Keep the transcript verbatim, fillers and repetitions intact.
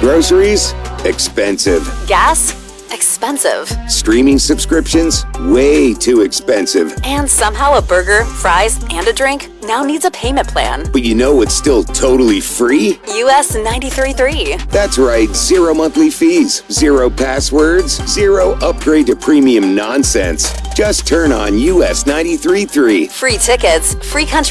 Groceries? Expensive. Gas? Expensive. Streaming subscriptions? Way too expensive. And somehow a burger, fries, and a drink now needs a payment plan. But you know what's still totally free? U S ninety-three point three. That's right, zero monthly fees, zero passwords, zero upgrade to premium nonsense. Just turn on U S ninety-three point three. Free tickets, free country